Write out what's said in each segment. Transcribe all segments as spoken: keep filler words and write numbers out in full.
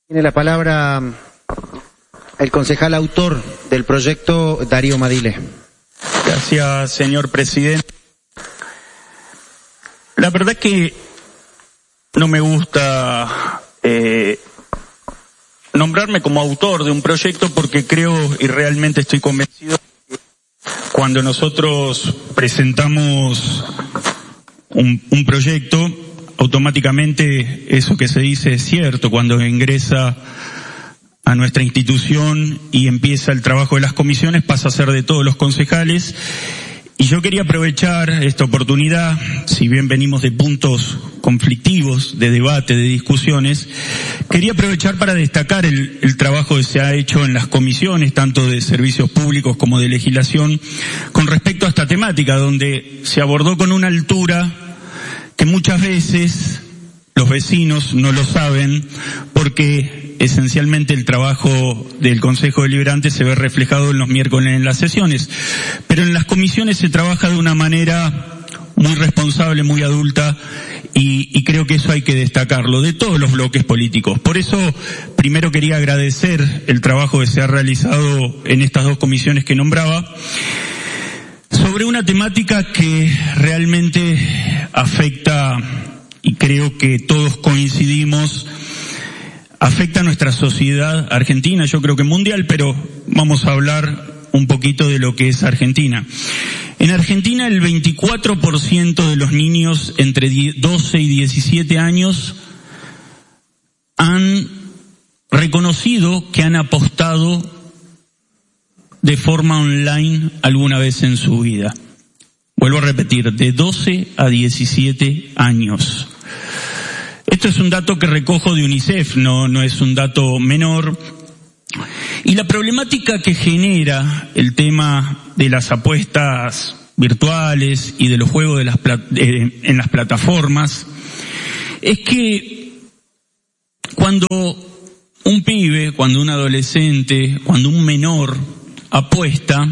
Tiene la palabra el concejal autor del proyecto, Darío Madile. Gracias, señor presidente. La verdad que no me gusta eh, nombrarme como autor de un proyecto porque creo y realmente estoy convencido que cuando nosotros presentamos un, un proyecto, automáticamente eso que se dice es cierto. Cuando ingresa a nuestra institución y empieza el trabajo de las comisiones, pasa a ser de todos los concejales. Y yo quería aprovechar esta oportunidad, si bien venimos de puntos conflictivos, de debate, de discusiones, quería aprovechar para destacar el, el trabajo que se ha hecho en las comisiones, tanto de servicios públicos como de legislación, con respecto a esta temática, donde se abordó con una altura que muchas veces los vecinos no lo saben, porque esencialmente el trabajo del Consejo Deliberante se ve reflejado en los miércoles en las sesiones. Pero en las comisiones se trabaja de una manera muy responsable, muy adulta, y, y creo que eso hay que destacarlo, de todos los bloques políticos. Por eso, primero quería agradecer el trabajo que se ha realizado en estas dos comisiones que nombraba, sobre una temática que realmente afecta, y creo que todos coincidimos, afecta a nuestra sociedad argentina, yo creo que mundial, pero vamos a hablar un poquito de lo que es Argentina. En Argentina el veinticuatro por ciento de los niños entre doce y diecisiete años han reconocido que han apostado de forma online alguna vez en su vida. Vuelvo a repetir, de doce a diecisiete años. Esto es un dato que recojo de UNICEF, no, no es un dato menor. Y la problemática que genera el tema de las apuestas virtuales y de los juegos de las eh, en las plataformas es que cuando un pibe, cuando un adolescente, cuando un menor apuesta,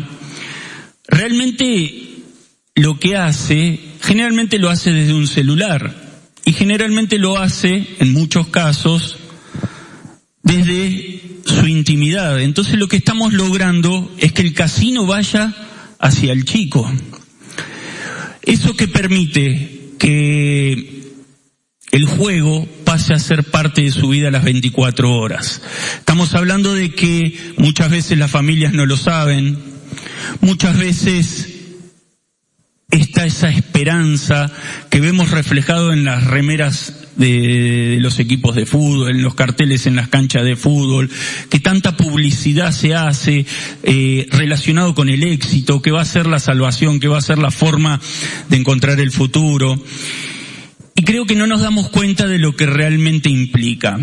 realmente lo que hace, generalmente lo hace desde un celular. Y generalmente lo hace, en muchos casos, desde su intimidad. Entonces lo que estamos logrando es que el casino vaya hacia el chico. Eso que permite que el juego pase a ser parte de su vida a las veinticuatro horas. Estamos hablando de que muchas veces las familias no lo saben, muchas veces está esa esperanza que vemos reflejado en las remeras de los equipos de fútbol, en los carteles en las canchas de fútbol, que tanta publicidad se hace eh, relacionado con el éxito, que va a ser la salvación, que va a ser la forma de encontrar el futuro. Y creo que no nos damos cuenta de lo que realmente implica.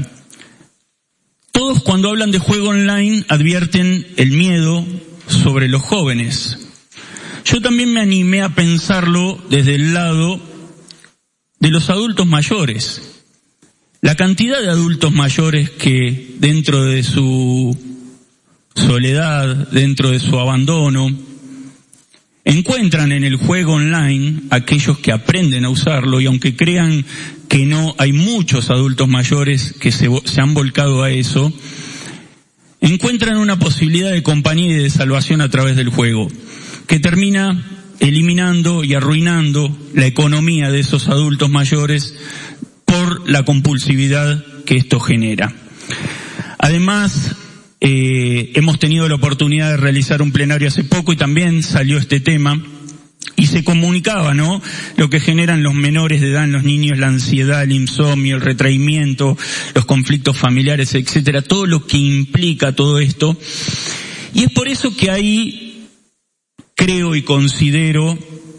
Todos cuando hablan de juego online advierten el miedo sobre los jóvenes. Yo también me animé a pensarlo desde el lado de los adultos mayores. La cantidad de adultos mayores que dentro de su soledad, dentro de su abandono, encuentran en el juego online aquellos que aprenden a usarlo, y aunque crean que no, hay muchos adultos mayores que se, se han volcado a eso, encuentran una posibilidad de compañía y de salvación a través del juego, que termina eliminando y arruinando la economía de esos adultos mayores por la compulsividad que esto genera. Además, eh, hemos tenido la oportunidad de realizar un plenario hace poco y también salió este tema y se comunicaba, ¿no?, lo que generan los menores de edad en los niños, la ansiedad, el insomnio, el retraimiento, los conflictos familiares, etcétera, todo lo que implica todo esto. Y es por eso que ahí creo y considero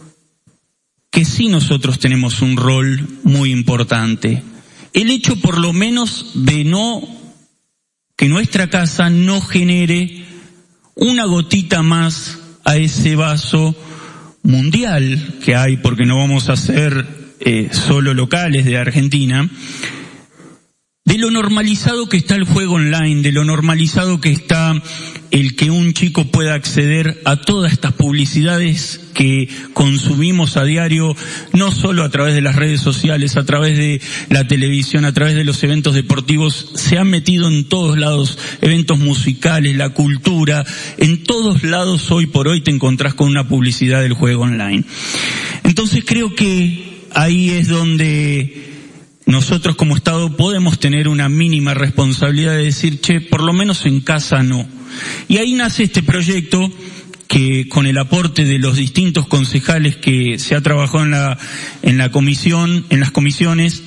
que sí nosotros tenemos un rol muy importante. El hecho por lo menos de no, que nuestra casa no genere una gotita más a ese vaso mundial que hay, porque no vamos a ser eh, solo locales de Argentina, de lo normalizado que está el juego online, de lo normalizado que está el que un chico pueda acceder a todas estas publicidades que consumimos a diario, no solo a través de las redes sociales, a través de la televisión, a través de los eventos deportivos, se han metido en todos lados, eventos musicales, la cultura, en todos lados hoy por hoy te encontrás con una publicidad del juego online. Entonces creo que ahí es donde nosotros como Estado podemos tener una mínima responsabilidad de decir, che, por lo menos en casa no. Y ahí nace este proyecto que con el aporte de los distintos concejales que se ha trabajado en la, en la comisión, en las comisiones,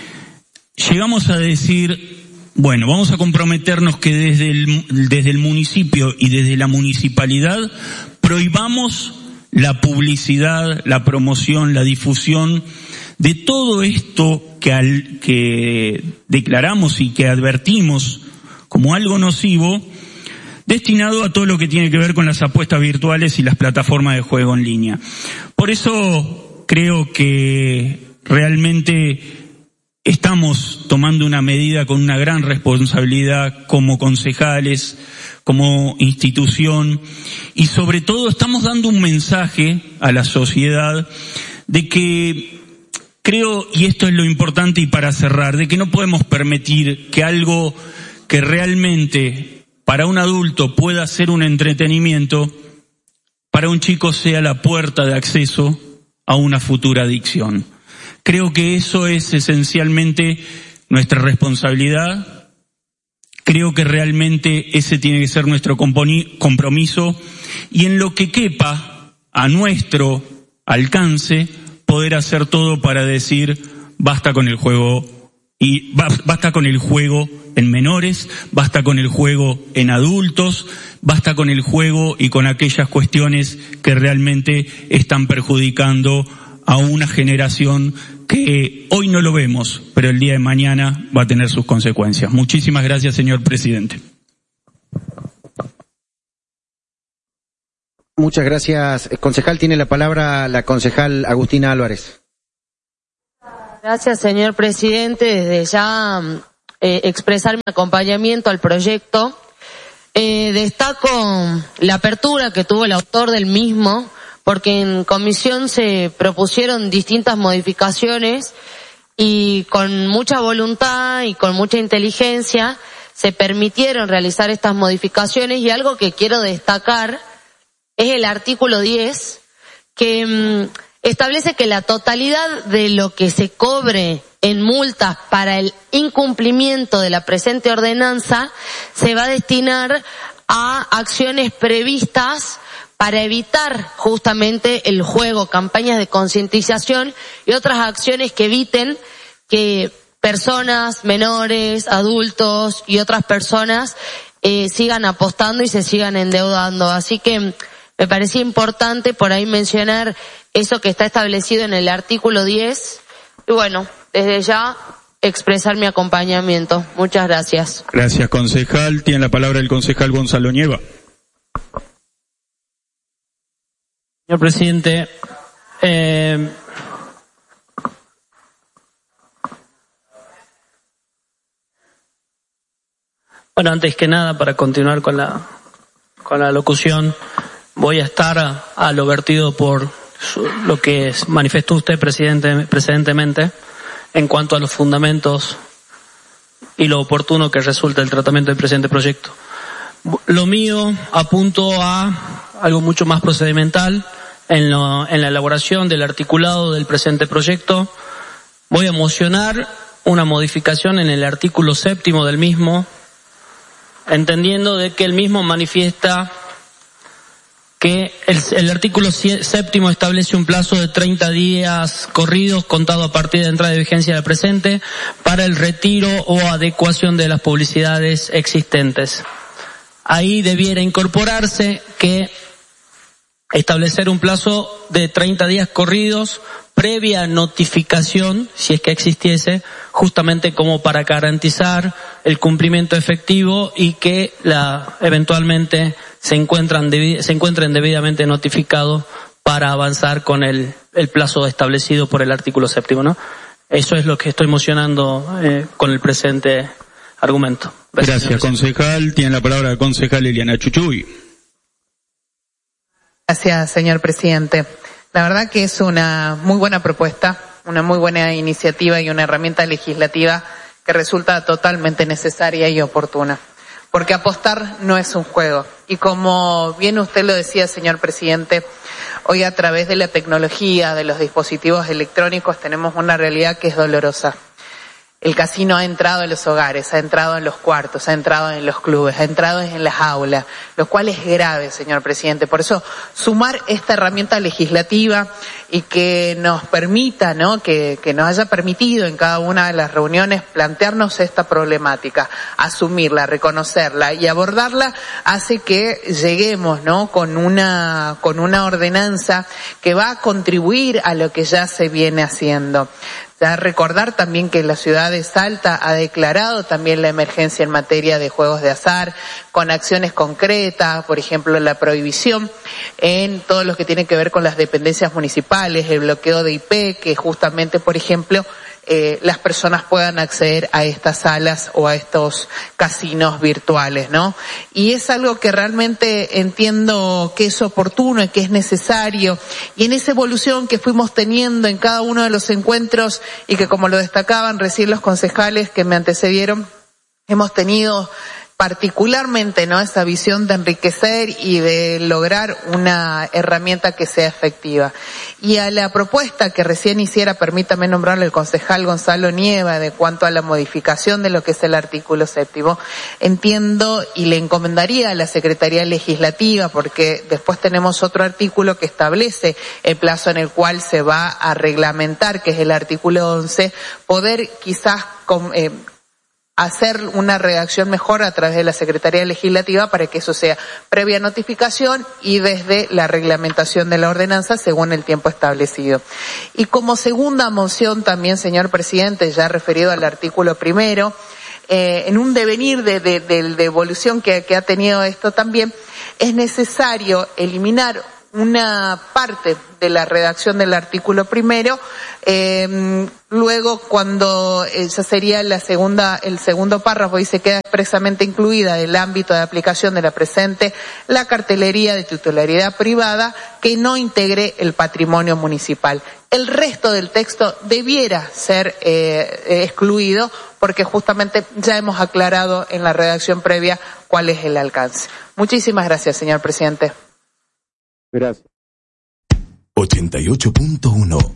llegamos a decir, bueno, vamos a comprometernos que desde el, desde el municipio y desde la municipalidad prohibamos la publicidad, la promoción, la difusión de todo esto que, al, que declaramos y que advertimos como algo nocivo, destinado a todo lo que tiene que ver con las apuestas virtuales y las plataformas de juego en línea. Por eso creo que realmente estamos tomando una medida con una gran responsabilidad como concejales, como institución, y sobre todo estamos dando un mensaje a la sociedad de que creo, y esto es lo importante y para cerrar, de que no podemos permitir que algo que realmente para un adulto pueda ser un entretenimiento, para un chico sea la puerta de acceso a una futura adicción. Creo que eso es esencialmente nuestra responsabilidad. Creo que realmente ese tiene que ser nuestro compromiso y en lo que quepa a nuestro alcance poder hacer todo para decir basta con el juego y basta con el juego en menores, basta con el juego en adultos, basta con el juego y con aquellas cuestiones que realmente están perjudicando a una generación que hoy no lo vemos, pero el día de mañana va a tener sus consecuencias. Muchísimas gracias, señor presidente. Muchas gracias. Concejal, tiene la palabra la concejal Agustina Álvarez. Gracias, señor presidente. Desde ya eh, expresar mi acompañamiento al proyecto. Eh, destaco la apertura que tuvo el autor del mismo, porque en comisión se propusieron distintas modificaciones y con mucha voluntad y con mucha inteligencia se permitieron realizar estas modificaciones, y algo que quiero destacar es el artículo diez, que mmm, establece que la totalidad de lo que se cobre en multas para el incumplimiento de la presente ordenanza se va a destinar a acciones previstas para evitar justamente el juego, campañas de concientización y otras acciones que eviten que personas, menores, adultos y otras personas eh, sigan apostando y se sigan endeudando. Así que me parecía importante por ahí mencionar eso que está establecido en el artículo diez. Y bueno, desde ya expresar mi acompañamiento. Muchas gracias. Gracias, concejal. Tiene la palabra el concejal Gonzalo Nieva. Señor presidente, eh, bueno, antes que nada, para continuar con la con la locución, voy a estar a, a lo vertido por su, lo que manifestó usted presidente, precedentemente en cuanto a los fundamentos y lo oportuno que resulta el tratamiento del presente proyecto. Lo mío apunto a algo mucho más procedimental. En, lo, en la elaboración del articulado del presente proyecto voy a mocionar una modificación en el artículo séptimo del mismo, entendiendo de que el mismo manifiesta que el, el artículo séptimo establece un plazo de treinta días corridos contado a partir de entrada de vigencia del presente para el retiro o adecuación de las publicidades existentes. Ahí debiera incorporarse que establecer un plazo de treinta días corridos previa notificación, si es que existiese, justamente como para garantizar el cumplimiento efectivo y que la eventualmente se encuentran debi- se encuentren debidamente notificados para avanzar con el, el plazo establecido por el artículo séptimo, ¿no? Eso es lo que estoy mocionando eh, con el presente argumento. Gracias, Gracias concejal. Tiene la palabra la concejal Eliana Chuchuy. Gracias, señor presidente. La verdad que es una muy buena propuesta, una muy buena iniciativa y una herramienta legislativa que resulta totalmente necesaria y oportuna. Porque apostar no es un juego. Y como bien usted lo decía, señor presidente, hoy a través de la tecnología, de los dispositivos electrónicos, tenemos una realidad que es dolorosa. El casino ha entrado en los hogares, ha entrado en los cuartos, ha entrado en los clubes, ha entrado en las aulas, lo cual es grave, señor presidente. Por eso, sumar esta herramienta legislativa y que nos permita, ¿no?, que, que nos haya permitido en cada una de las reuniones plantearnos esta problemática, asumirla, reconocerla y abordarla, hace que lleguemos, ¿no?, con una, con una ordenanza que va a contribuir a lo que ya se viene haciendo. Ya recordar también que la ciudad de Salta ha declarado también la emergencia en materia de juegos de azar, con acciones concretas, por ejemplo la prohibición en todo lo que tiene que ver con las dependencias municipales, el bloqueo de I P, que justamente, por ejemplo, eh, las personas puedan acceder a estas salas o a estos casinos virtuales, ¿no? Y es algo que realmente entiendo que es oportuno y que es necesario. Y en esa evolución que fuimos teniendo en cada uno de los encuentros y que, como lo destacaban recién los concejales que me antecedieron, hemos tenido particularmente, ¿no?, esa visión de enriquecer y de lograr una herramienta que sea efectiva. Y a la propuesta que recién hiciera, permítame nombrarle el concejal Gonzalo Nieva, de cuanto a la modificación de lo que es el artículo séptimo, entiendo y le encomendaría a la Secretaría Legislativa, porque después tenemos otro artículo que establece el plazo en el cual se va a reglamentar, que es el artículo once, poder quizás con, eh, hacer una redacción mejor a través de la Secretaría Legislativa para que eso sea previa notificación y desde la reglamentación de la ordenanza según el tiempo establecido. Y como segunda moción también, señor presidente, ya referido al artículo primero, eh, en un devenir de, de, de, de evolución que, que ha tenido esto también, es necesario eliminar una parte de la redacción del artículo primero, eh, luego cuando eh, ya sería la segunda, el segundo párrafo, y se queda expresamente incluida el ámbito de aplicación de la presente la cartelería de titularidad privada que no integre el patrimonio municipal. El resto del texto debiera ser eh, excluido porque justamente ya hemos aclarado en la redacción previa cuál es el alcance. Muchísimas gracias, señor presidente. Gracias. ochenta y ocho punto uno